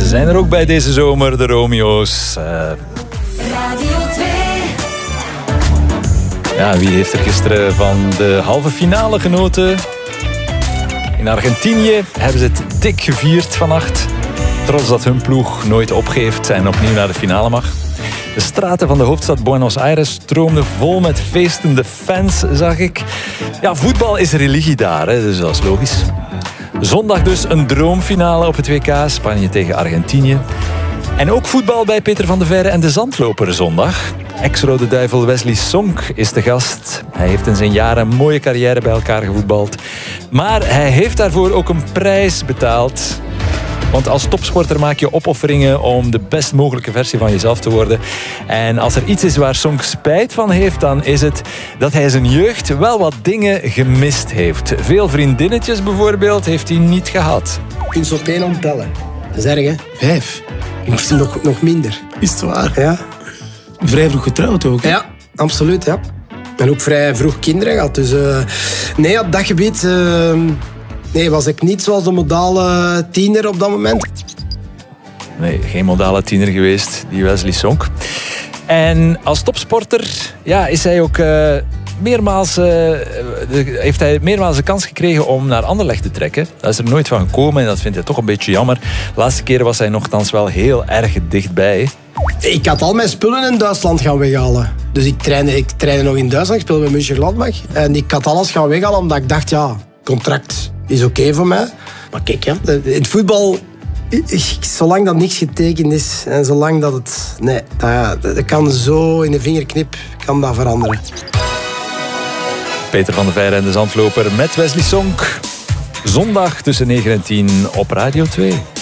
zijn er ook bij deze zomer, de Romeo's. Radio 2. Ja, wie heeft er gisteren van de halve finale genoten? In Argentinië hebben ze het dik gevierd vannacht. Trots dat hun ploeg nooit opgeeft en opnieuw naar de finale mag. De straten van de hoofdstad Buenos Aires stroomden vol met feestende fans, zag ik. Ja, voetbal is religie daar, hè, dus dat is logisch. Zondag dus een droomfinale op het WK, Spanje tegen Argentinië. En ook voetbal bij Peter van de Veire en de Zandloper zondag. Ex-Rode Duivel Wesley Sonk is de gast. Hij heeft in zijn jaren een mooie carrière bij elkaar gevoetbald. Maar hij heeft daarvoor ook een prijs betaald. Want als topsporter maak je opofferingen om de best mogelijke versie van jezelf te worden. En als er iets is waar Sonk spijt van heeft, dan is het dat hij zijn jeugd wel wat dingen gemist heeft. Veel vriendinnetjes bijvoorbeeld heeft hij niet gehad. Je kunt ze op één hand tellen. Dat is erg, hè? 5. Misschien nog minder. Is het waar? Ja. Vrij vroeg getrouwd ook. Hè? Ja, absoluut, ja. En ook vrij vroeg kinderen gehad. Dus nee, op dat gebied was ik niet zoals de modale tiener op dat moment. Nee, geen modale tiener geweest, die Wesley Sonk. En als topsporter is hij ook heeft hij meermaals de kans gekregen om naar Anderlecht te trekken. Dat is er nooit van gekomen en dat vindt hij toch een beetje jammer. De laatste keer was hij nogthans wel heel erg dichtbij. Ik had al mijn spullen in Duitsland gaan weghalen. Dus ik trainde nog in Duitsland, ik speelde bij Mönchengladbach. En ik had alles gaan weghalen omdat ik dacht, contract is oké voor mij. Maar kijk, in het voetbal, zolang dat niks getekend is en zolang dat het... Nee, dat kan zo in de vingerknip kan dat veranderen. Peter van de Veire en de Zandloper met Wesley Sonk. Zondag tussen 9 en 10 op Radio 2.